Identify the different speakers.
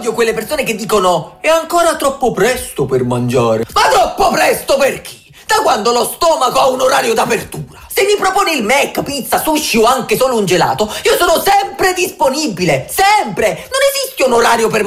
Speaker 1: odio quelle persone che dicono è ancora troppo presto per mangiare. Ma troppo presto per chi? Da quando lo stomaco ha un orario d'apertura? Se mi proponi il Mac, pizza, sushi o anche solo un gelato, io sono sempre disponibile, sempre! Non esiste un orario per